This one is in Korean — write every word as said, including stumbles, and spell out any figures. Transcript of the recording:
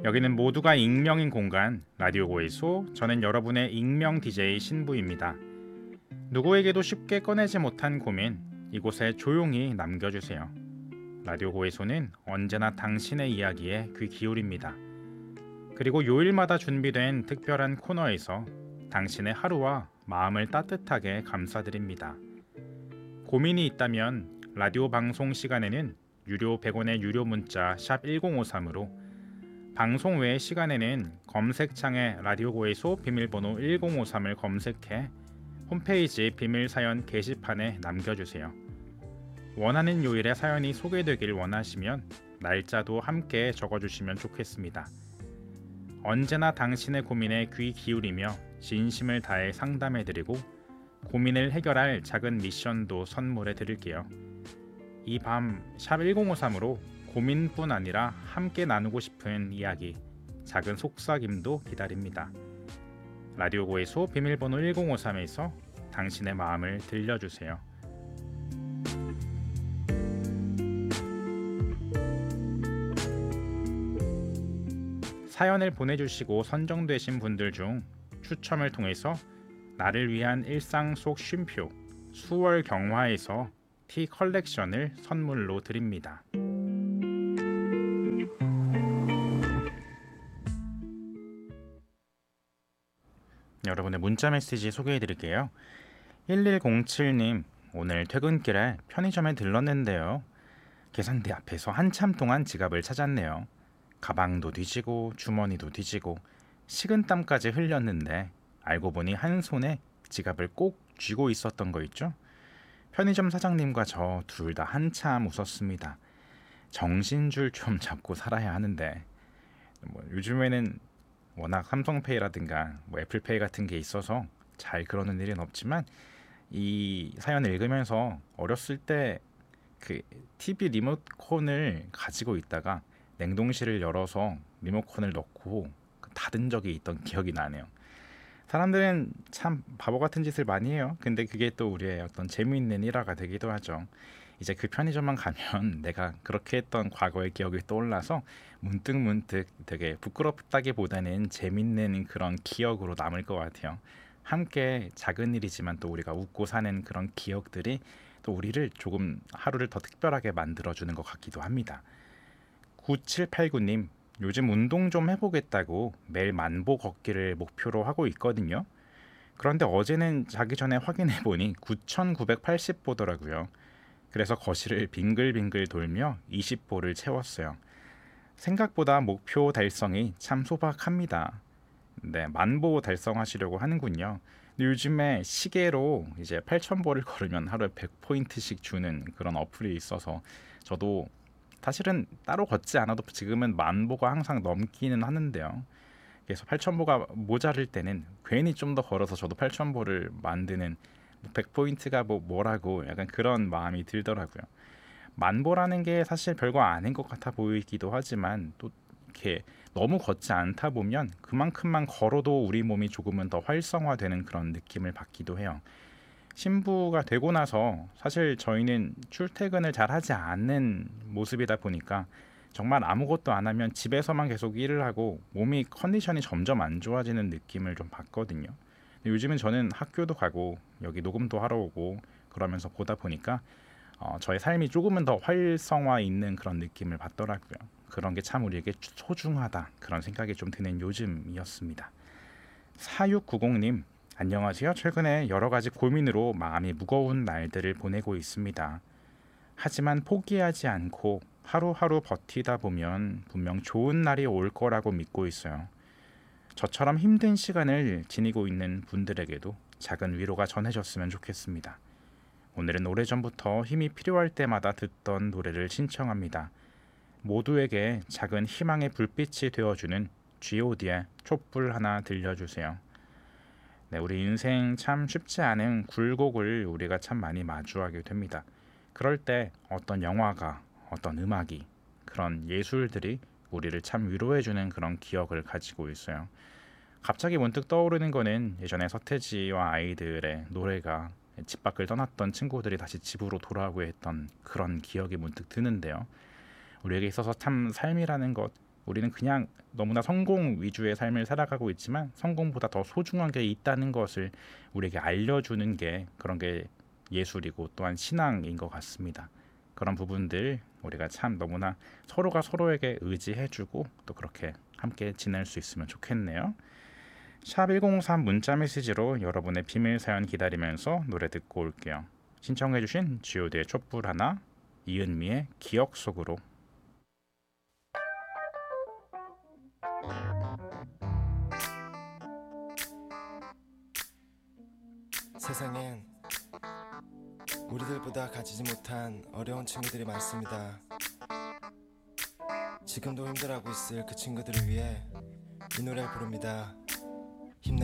여기는 모두가 익명인 공간 라디오 고해소. 저는 여러분의 익명 디제이 신부입니다. 누구에게도 쉽게 꺼내지 못한 고민, 이곳에 조용히 남겨주세요. 라디오 고해소는 언제나 당신의 이야기에 귀 기울입니다. 그리고 요일마다 준비된 특별한 코너에서 당신의 하루와 마음을 따뜻하게 감싸드립니다. 고민이 있다면 라디오 방송 시간에는 유료 백 원의 유료 문자 샵 일공오삼으로, 방송 외의 시간에는 검색창에 라디오 고해소 비밀번호 일공오삼을 검색해 홈페이지 비밀사연 게시판에 남겨주세요. 원하는 요일에 사연이 소개되길 원하시면 날짜도 함께 적어주시면 좋겠습니다. 언제나 당신의 고민에 귀 기울이며 진심을 다해 상담해드리고 고민을 해결할 작은 미션도 선물해 드릴게요. 이 밤 샵 일공오삼으로 고민뿐 아니라 함께 나누고 싶은 이야기, 작은 속삭임도 기다립니다. 라디오 고해소 비밀번호 일공오삼에서 당신의 마음을 들려주세요. 사연을 보내주시고 선정되신 분들 중 추첨을 통해서 나를 위한 일상 속 쉼표 수월 경화에서 티 컬렉션을 선물로 드립니다. 여러분의 문자 메시지 소개해 드릴게요. 일일공칠님, 오늘 퇴근길에 편의점에 들렀는데요. 계산대 앞에서 한참 동안 지갑을 찾았네요. 가방도 뒤지고 주머니도 뒤지고 식은땀까지 흘렸는데 알고 보니 한 손에 지갑을 꼭 쥐고 있었던 거 있죠? 편의점 사장님과 저 둘 다 한참 웃었습니다. 정신줄 좀 잡고 살아야 하는데, 뭐 요즘에는 워낙 삼성페이라든가 뭐 애플페이 같은 게 있어서 잘 그러는 일은 없지만, 이 사연을 읽으면서 어렸을 때 그 티비 리모컨을 가지고 있다가 냉동실을 열어서 리모컨을 넣고 닫은 적이 있던 기억이 나네요. 사람들은 참 바보 같은 짓을 많이 해요. 근데 그게 또 우리의 어떤 재미있는 일화가 되기도 하죠. 이제 그 편의점만 가면 내가 그렇게 했던 과거의 기억이 떠올라서 문득 문득 되게 부끄럽다기보다는 재밌는 그런 기억으로 남을 것 같아요. 함께 작은 일이지만 또 우리가 웃고 사는 그런 기억들이 또 우리를 조금 하루를 더 특별하게 만들어주는 것 같기도 합니다. 구칠팔구님, 요즘 운동 좀 해보겠다고 매일 만보 걷기를 목표로 하고 있거든요. 그런데 어제는 자기 전에 확인해보니 구천구백팔십 보더라고요. 그래서 거실을 빙글빙글 돌며 이십 보를 채웠어요. 생각보다 목표 달성이 참 소박합니다. 네, 만보 달성하시려고 하는군요. 근데 요즘에 시계로 이제 팔천 보를 걸으면 하루에 백 포인트씩 주는 그런 어플이 있어서 저도 사실은 따로 걷지 않아도 지금은 만 보가 항상 넘기는 하는데요. 그래서 팔천 보가 모자랄 때는 괜히 좀 더 걸어서 저도 팔천 보를 만드는, 백 포인트가 뭐 뭐라고 약간 그런 마음이 들더라고요. 만 보라는 게 사실 별거 아닌 것 같아 보이기도 하지만, 또 이렇게 너무 걷지 않다 보면 그만큼만 걸어도 우리 몸이 조금은 더 활성화되는 그런 느낌을 받기도 해요. 신부가 되고 나서 사실 저희는 출퇴근을 잘 하지 않는 모습이다 보니까 정말 아무것도 안 하면 집에서만 계속 일을 하고 몸이 컨디션이 점점 안 좋아지는 느낌을 좀 받거든요. 요즘은 저는 학교도 가고 여기 녹음도 하러 오고 그러면서 보다 보니까 어, 저의 삶이 조금은 더 활성화 있는 그런 느낌을 받더라고요. 그런 게 참 우리에게 소중하다, 그런 생각이 좀 드는 요즘이었습니다. 사육구공님, 안녕하세요. 최근에 여러 가지 고민으로 마음이 무거운 날들을 보내고 있습니다. 하지만 포기하지 않고 하루하루 버티다 보면 분명 좋은 날이 올 거라고 믿고 있어요. 저처럼 힘든 시간을 지니고 있는 분들에게도 작은 위로가 전해졌으면 좋겠습니다. 오늘은 오래전부터 힘이 필요할 때마다 듣던 노래를 신청합니다. 모두에게 작은 희망의 불빛이 되어주는 지 오 디의 촛불 하나 들려주세요. 네, 우리 인생 참 쉽지 않은 굴곡을 우리가 참 많이 마주하게 됩니다. 그럴 때 어떤 영화가, 어떤 음악이, 그런 예술들이 우리를 참 위로해주는 그런 기억을 가지고 있어요. 갑자기 문득 떠오르는 거는 예전에 서태지와 아이들의 노래가 집 밖을 떠났던 친구들이 다시 집으로 돌아오게 했던 그런 기억이 문득 드는데요. 우리에게 있어서 참 삶이라는 것, 우리는 그냥 너무나 성공 위주의 삶을 살아가고 있지만 성공보다 더 소중한 게 있다는 것을 우리에게 알려주는 게 그런 게 예술이고 또한 신앙인 것 같습니다. 그런 부분들 우리가 참 너무나 서로가 서로에게 의지해주고 또 그렇게 함께 지낼 수 있으면 좋겠네요. 샵 일공삼 문자 메시지로 여러분의 비밀 사연 기다리면서 노래 듣고 올게요. 신청해주신 지오디의 촛불 하나, 이은미의 기억 속으로. 세상엔 우리들보다 가지지 못한 어려운 친구들이 많습니다. 지금도 힘들어하고 있을 그 친구들을 위해 이 노래를 부릅니다.